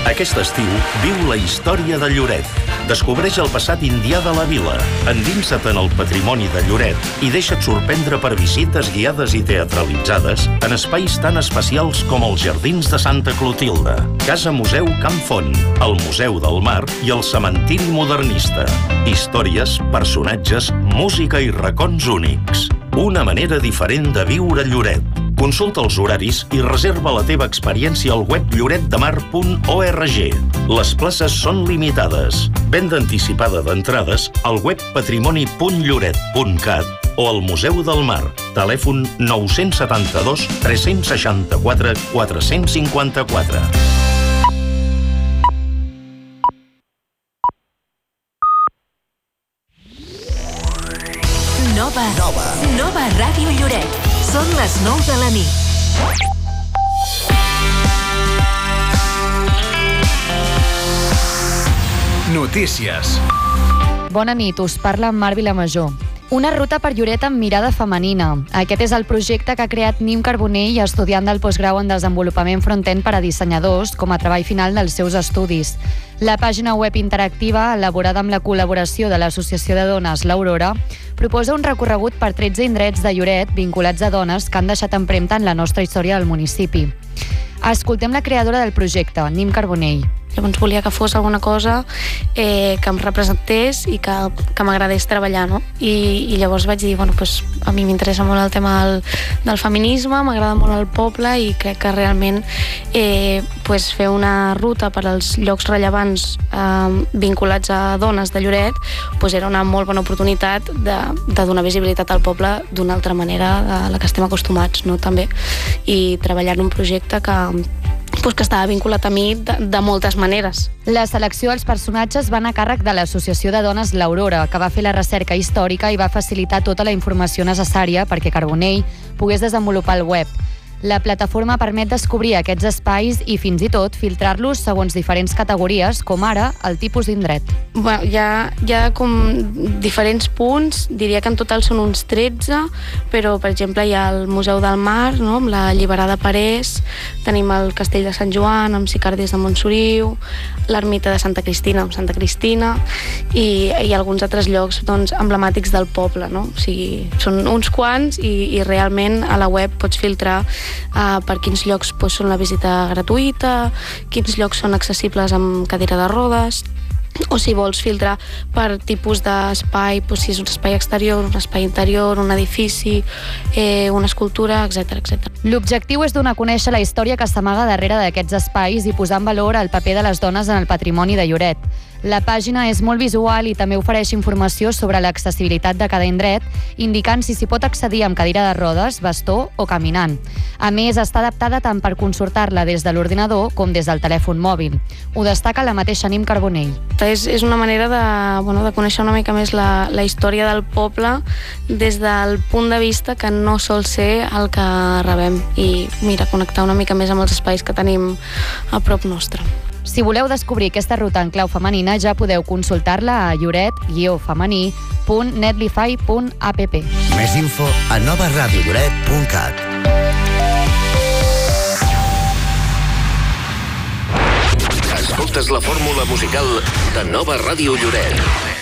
Aquest estiu viu la història de Lloret. Descobreix el passat indià de la vila. Endinsa't en el patrimoni de Lloret i deixa't sorprendre per visites guiades i teatralitzades en espais tan especials com els Jardins de Santa Clotilde, Casa Museu Can Font, el Museu del Mar i el Cementiri Modernista. Històries, personatges, música i racons únics. Una manera diferent de viure Lloret. Consulta els horaris i reserva la teva experiència al web lloretdemar.org. Les places són limitades. Venda anticipada d'entrades al web patrimoni.lloret.cat o al Museu del Mar. Telèfon 972 364 454. Nova Ràdio Lloret. Són les 9 de la nit. Notícies. Bona nit, us parla Mar Vilamajor. Una ruta per Lloret amb mirada femenina. Aquest és el projecte que ha creat Nim Carbonell, estudiant del postgrau en desenvolupament front-end per a dissenyadors, com a treball final dels seus estudis. La pàgina web interactiva, elaborada amb la col·laboració de l'Associació de Dones L'Aurora, proposa un recorregut per 13 indrets de Lloret vinculats a dones que han deixat empremta en la nostra història del municipi. Escoltem la creadora del projecte, Nim Carbonell. Llavors volia que fos alguna cosa que em representés i que m'agradés treballar, no? I llavors vaig dir, bueno, pues, a mi m'interessa molt el tema del feminisme, m'agrada molt el poble i crec que realment pues, fer una ruta per als llocs rellevants vinculats a dones de Lloret pues, era una molt bona oportunitat de donar visibilitat al poble d'una altra manera de la que estem acostumats, no? També. I treballar en un projecte que estava vinculat a mi de moltes maneres. La selecció dels personatges va anar a càrrec de l'Associació de Dones L'Aurora, que va fer la recerca històrica i va facilitar tota la informació necessària perquè Carbonell pogués desenvolupar el web. La plataforma permet descobrir aquests espais i fins i tot filtrar-los segons diferents categories, com ara el tipus d'indret. Bueno, hi ha com diferents punts, diria que en total són uns 13, però per exemple hi ha el Museu del Mar, no? Amb la Alliberada Parés, tenim el Castell de Sant Joan amb Sicardis de Montsoriu, l'ermita de Santa Cristina amb Santa Cristina i alguns altres llocs doncs, emblemàtics del poble, no? O sigui, són uns quants i realment a la web pots filtrar per quins llocs són la visita gratuïta, quins llocs són accessibles amb cadira de rodes, o si vols filtrar per tipus d'espai, si és un espai exterior, un espai interior, un edifici, una escultura, etc. L'objectiu és donar a conèixer la història que s'amaga darrere d'aquests espais i posar en valor el paper de les dones en el patrimoni de Lloret. La pàgina és molt visual i també ofereix informació sobre l'accessibilitat de cada indret, indicant si s'hi pot accedir amb cadira de rodes, bastó o caminant. A més, està adaptada tant per consultar-la des de l'ordinador com des del telèfon mòbil. Ho destaca la mateixa Nim Carbonell. És una manera de conèixer una mica més la història del poble des del punt de vista que no sol ser el que rebem i connectar una mica més amb els espais que tenim a prop nostre. Si voleu descobrir aquesta ruta en clau femenina, ja podeu consultar-la a lloret-femení.netlify.app. Més info a novaradiolloret.cat. Escoltes la fórmula musical de Nova Ràdio Lloret.